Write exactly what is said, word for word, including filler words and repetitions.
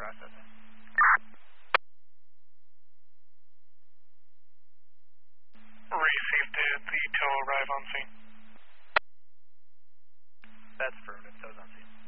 processing. Received. Did the tow arrive on scene? That's affirmative. Tow's on scene.